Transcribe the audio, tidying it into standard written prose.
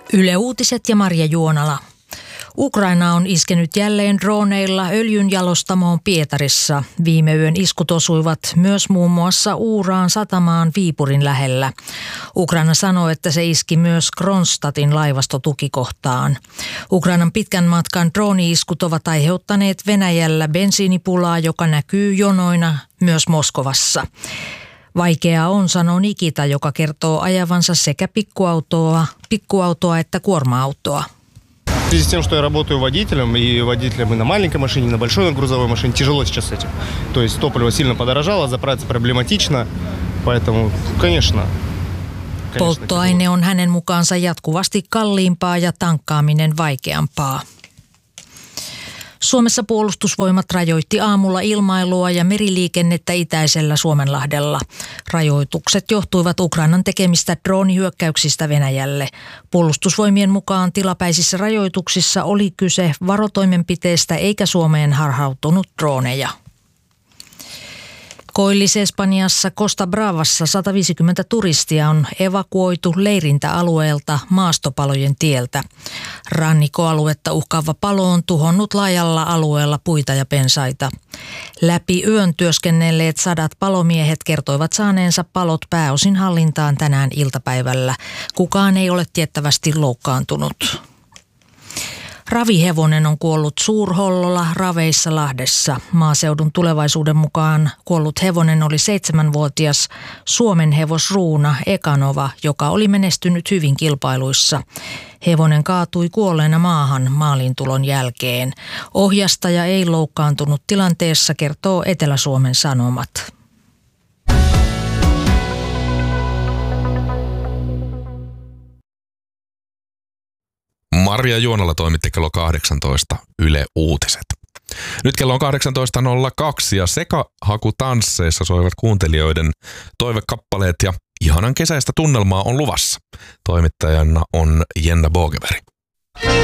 Yle Uutiset ja Marja Juonala. Ukraina on iskenyt jälleen droneilla öljynjalostamoon Pietarissa. Viime yön iskut osuivat myös muun muassa Uuraan satamaan Viipurin lähellä. Ukraina sanoi, että se iski myös Kronstadtin laivastotukikohtaan. Ukrainan pitkän matkan drooni-iskut ovat aiheuttaneet Venäjällä bensiinipulaa, joka näkyy jonoina myös Moskovassa. Vaikeaa on, sanoo Nikita, joka kertoo ajavansa sekä pikkuautoa että kuorma-autoa. В связи с тем, что я работаю водителем и на маленькой машине, и на большой грузовой машине, тяжело сейчас с этим. То есть топливо сильно подорожало, заправиться проблематично, поэтому, конечно. Polttoaine on hänen mukaansa jatkuvasti kalliimpaa ja tankkaaminen vaikeampaa. Suomessa puolustusvoimat rajoitti aamulla ilmailua ja meriliikennettä itäisellä Suomenlahdella. Rajoitukset johtuivat Ukrainan tekemistä droonihyökkäyksistä Venäjälle. Puolustusvoimien mukaan tilapäisissä rajoituksissa oli kyse varotoimenpiteestä eikä Suomeen harhautunut droneja. Koillis-Espanjassa Costa Bravassa 150 turistia on evakuoitu leirintäalueelta maastopalojen tieltä. Rannikkoaluetta uhkaava palo on tuhonnut laajalla alueella puita ja pensaita. Läpi yön työskennelleet 100 palomiehet kertoivat saaneensa palot pääosin hallintaan tänään iltapäivällä. Kukaan ei ole tiettävästi loukkaantunut. Ravihevonen on kuollut Suurhollolla Raveissa Lahdessa. Maaseudun Tulevaisuuden mukaan kuollut hevonen oli 7-vuotias Suomen hevosruuna Ekanova, joka oli menestynyt hyvin kilpailuissa. Hevonen kaatui kuolleena maahan maaliintulon jälkeen. Ohjastaja ei loukkaantunut tilanteessa, kertoo Etelä-Suomen Sanomat. Marja Juonala toimitti kello 18 Yle Uutiset. Nyt kello on 18.02 ja sekahakutansseissa soivat kuuntelijoiden toivekappaleet ja ihanan kesäistä tunnelmaa on luvassa. Toimittajana on Jenna Bogeberg.